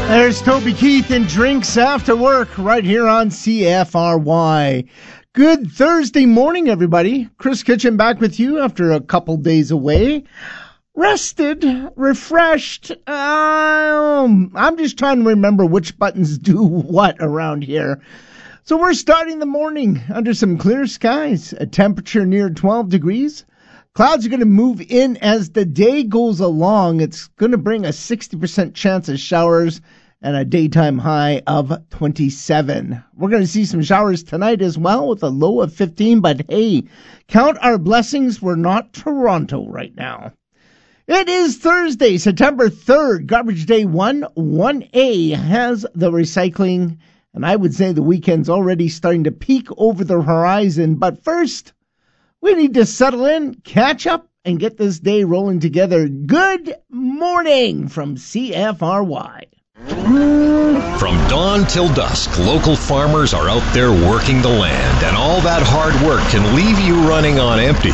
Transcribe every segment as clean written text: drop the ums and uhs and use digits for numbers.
There's Toby Keith and Drinks After Work right here on CFRY. Good Thursday morning, everybody. Chris Kitchen back with you after a couple days away. Rested, refreshed. I'm just trying to remember which buttons do what around here. So we're starting the morning under some clear skies, a temperature near 12 degrees. Clouds are going to move in as the day goes along. It's going to bring a 60% chance of showers and a daytime high of 27. We're going to see some showers tonight as well with a low of 15. But hey, count our blessings. We're not Toronto right now. It is Thursday, September 3rd, Garbage Day 1. 1A has the recycling. And I would say the weekend's already starting to peek over the horizon. But first, we need to settle in, catch up, and get this day rolling together. Good morning from CFRY. From dawn till dusk, local farmers are out there working the land, and all that hard work can leave you running on empty.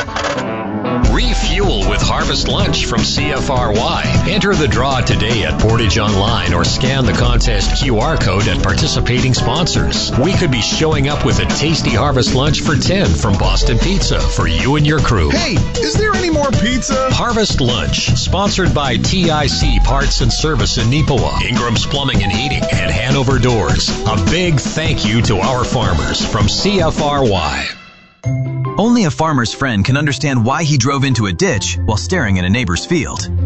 Refuel with Harvest Lunch from CFRY. Enter the draw today at Portage Online or scan the contest QR code at participating sponsors. We could be showing up with a tasty Harvest Lunch for 10 from Boston Pizza for you and your crew. Hey, is there any more pizza? Harvest Lunch, sponsored by TIC Parts and Service in Neepawa, Ingram's Plumbing and Heating, and Hanover Doors. A big thank you to our farmers from CFRY. Only a farmer's friend can understand why he drove into a ditch while staring at a neighbor's field.